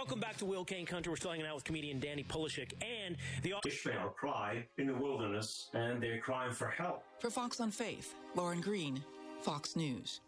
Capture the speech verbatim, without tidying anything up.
Welcome back to Will Kane Country. We're still hanging out with comedian Danny Polishek and the Ishmael cry in the wilderness, and they're crying for help. For Fox on Faith, Lauren Green, Fox News.